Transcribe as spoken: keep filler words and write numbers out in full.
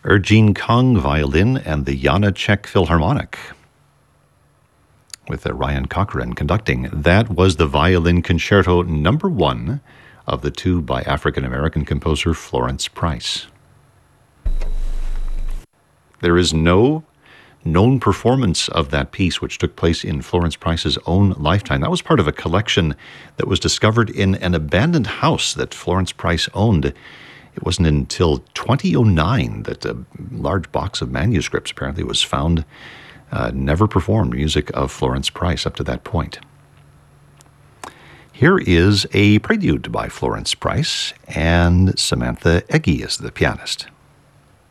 Ergene Kong violin and the Janacek Philharmonic, with uh, Ryan Cochran conducting. That was the violin concerto number one of the two by African-American composer Florence Price. There is no known performance of that piece, which took place in Florence Price's own lifetime. That was part of a collection that was discovered in an abandoned house that Florence Price owned. It wasn't until twenty oh nine that a large box of manuscripts apparently was found. Uh, never performed music of Florence Price up to that point. Here is a prelude by Florence Price, and Samantha Eggy is the pianist.